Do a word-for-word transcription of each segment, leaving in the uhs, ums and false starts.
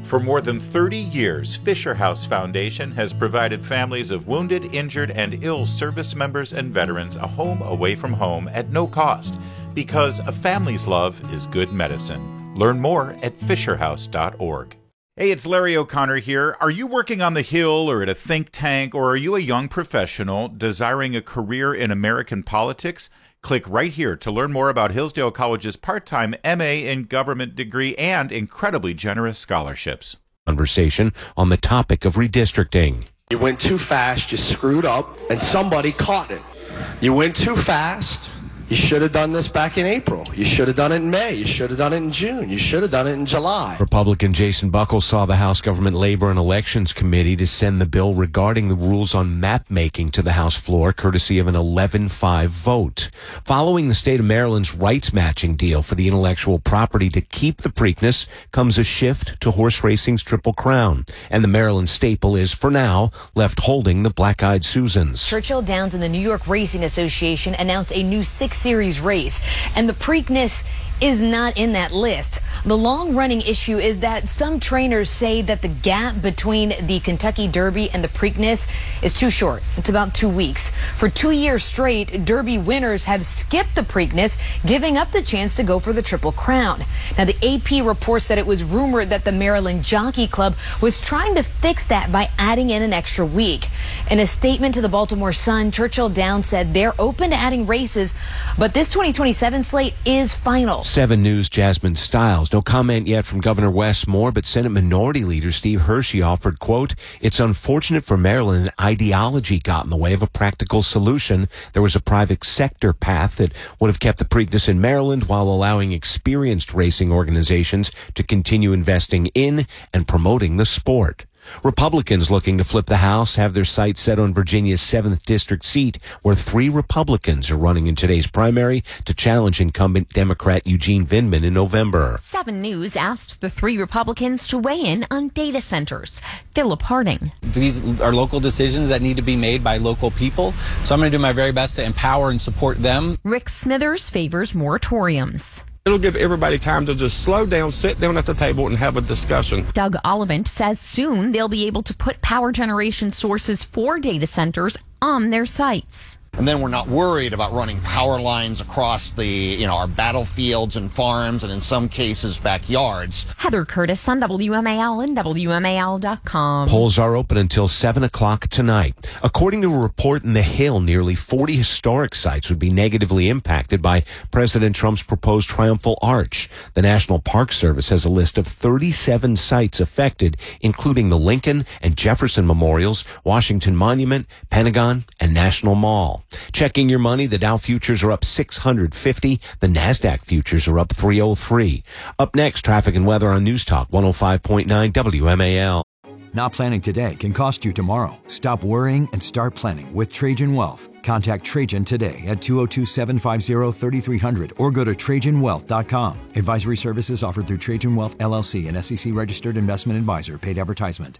For more than thirty years, Fisher House Foundation has provided families of wounded, injured, and ill service members and veterans a home away from home at no cost, because a family's love is good medicine. Learn more at fisher house dot org. Hey, it's Larry O'Connor here. Are you working on the Hill or at a think tank, or are you a young professional desiring a career in American politics? Click right here to learn more about Hillsdale College's part-time M A in government degree and incredibly generous scholarships. Conversation on the topic of redistricting. You went too fast, you screwed up, and somebody caught it. You went too fast. You should have done this back in April. You should have done it in May. You should have done it in June. You should have done it in July. Republican Jason Buckles saw the House Government Labor and Elections Committee to send the bill regarding the rules on map making to the House floor, courtesy of an eleven five vote. Following the state of Maryland's rights matching deal for the intellectual property to keep the Preakness comes a shift to horse racing's Triple Crown. And the Maryland staple is, for now, left holding the Black-Eyed Susans. Churchill Downs and the New York Racing Association announced a new six Series race, and the Preakness is not in that list. The long-running issue is that some trainers say that the gap between the Kentucky Derby and the Preakness is too short. It's about two weeks. For two years straight, Derby winners have skipped the Preakness, giving up the chance to go for the Triple Crown. Now, the A P reports that it was rumored that the Maryland Jockey Club was trying to fix that by adding in an extra week. In a statement to the Baltimore Sun, Churchill Downs said they're open to adding races, but this twenty twenty-seven slate is final. seven News' Jasmine Stiles. No comment yet from Governor Wes Moore, but Senate Minority Leader Steve Hershey offered, quote, "It's unfortunate for Maryland that ideology got in the way of a practical solution. There was a private sector path that would have kept the Preakness in Maryland while allowing experienced racing organizations to continue investing in and promoting the sport." Republicans looking to flip the House have their sights set on Virginia's seventh District seat, where three Republicans are running in today's primary to challenge incumbent Democrat Eugene Vindman in November. seven News asked the three Republicans to weigh in on data centers. Philip Harding. These are local decisions that need to be made by local people, so I'm going to do my very best to empower and support them. Rick Smithers favors moratoriums. It'll give everybody time to just slow down, sit down at the table, and have a discussion. Doug Ollivant says soon they'll be able to put power generation sources for data centers on their sites. And then we're not worried about running power lines across the, you know, our battlefields and farms and in some cases backyards. Heather Curtis on W M A L and W M A L dot com. Polls are open until seven o'clock tonight. According to a report in The Hill, nearly forty historic sites would be negatively impacted by President Trump's proposed Triumphal Arch. The National Park Service has a list of thirty-seven sites affected, including the Lincoln and Jefferson Memorials, Washington Monument, Pentagon, and National Mall. Checking your money, the Dow futures are up six hundred fifty. The NASDAQ futures are up three oh three. Up next, traffic and weather on News Talk one oh five point nine W M A L. Not planning today can cost you tomorrow. Stop worrying and start planning with Trajan Wealth. Contact Trajan today at two oh two, seven five oh, three three hundred or go to trajan wealth dot com. Advisory services offered through Trajan Wealth, L L C, an S E C-registered investment advisor. Paid advertisement.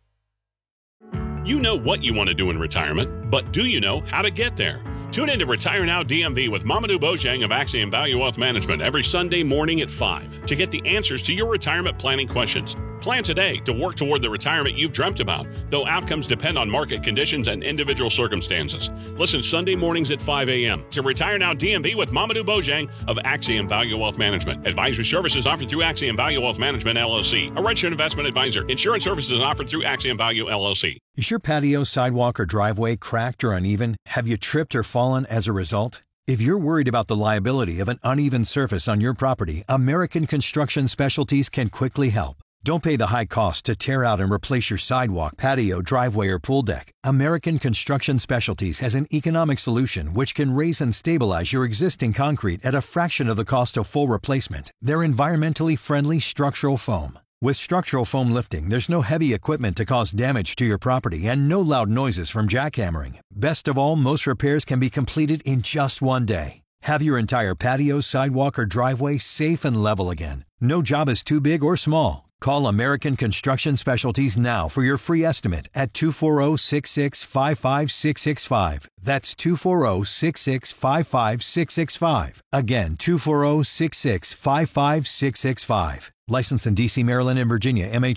You know what you want to do in retirement, but do you know how to get there? Tune in to Retire Now D M V with Mamadou Bojang of Axiom Value Wealth Management every Sunday morning at five to get the answers to your retirement planning questions. Plan today to work toward the retirement you've dreamt about, though outcomes depend on market conditions and individual circumstances. Listen Sunday mornings at five a.m. to Retire Now D M V with Mamadou Bojang of Axiom Value Wealth Management. Advisory services offered through Axiom Value Wealth Management, L L C, a registered investment advisor. Insurance services offered through Axiom Value, L L C. Is your patio, sidewalk, or driveway cracked or uneven? Have you tripped or fallen as a result? If you're worried about the liability of an uneven surface on your property, American Construction Specialties can quickly help. Don't pay the high cost to tear out and replace your sidewalk, patio, driveway, or pool deck. American Construction Specialties has an economic solution which can raise and stabilize your existing concrete at a fraction of the cost of full replacement. They're environmentally friendly structural foam. With structural foam lifting, there's no heavy equipment to cause damage to your property and no loud noises from jackhammering. Best of all, most repairs can be completed in just one day. Have your entire patio, sidewalk, or driveway safe and level again. No job is too big or small. Call American Construction Specialties now for your free estimate at two four zero, six six five five six six five. That's two four zero, six six five five six six five. Again, two four zero, six six five five six six five. Licensed in D C, Maryland, and Virginia, M H